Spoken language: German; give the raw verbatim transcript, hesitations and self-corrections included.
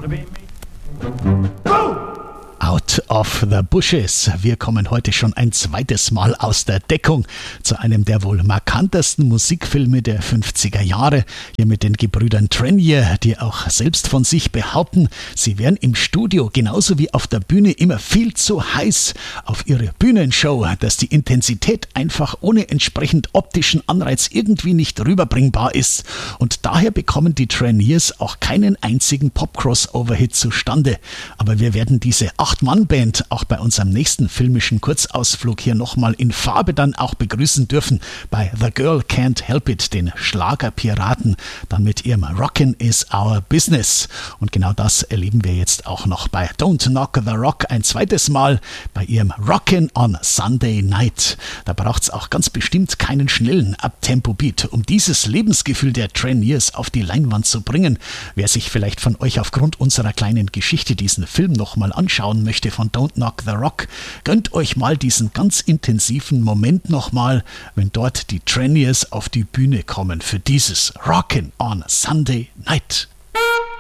Gotta be me. Boom! Out of the Bushes. Wir kommen heute schon ein zweites Mal aus der Deckung zu einem der wohl markantesten Musikfilme der fünfziger Jahre. Hier mit den Gebrüdern Trenier, die auch selbst von sich behaupten, sie wären im Studio genauso wie auf der Bühne immer viel zu heiß auf ihre Bühnenshow, dass die Intensität einfach ohne entsprechend optischen Anreiz irgendwie nicht rüberbringbar ist. Und daher bekommen die Treniers auch keinen einzigen Pop-Crossover-Hit zustande. Aber wir werden diese Acht-Mann-Band auch bei unserem nächsten filmischen Kurzausflug hier nochmal in Farbe dann auch begrüßen dürfen bei The Girl Can't Help It, den Schlagerpiraten, dann mit ihrem Rockin' is Our Business. Und genau das erleben wir jetzt auch noch bei Don't Knock the Rock ein zweites Mal, bei ihrem Rockin' on Sunday Night. Da braucht's auch ganz bestimmt keinen schnellen Uptempo-Beat, um dieses Lebensgefühl der Treniers auf die Leinwand zu bringen. Wer sich vielleicht von euch aufgrund unserer kleinen Geschichte diesen Film nochmal anschauen möchte von Don't Knock the Rock, gönnt euch mal diesen ganz intensiven Moment nochmal, wenn dort die Treniers auf die Bühne kommen für dieses Rockin' on Sunday Night.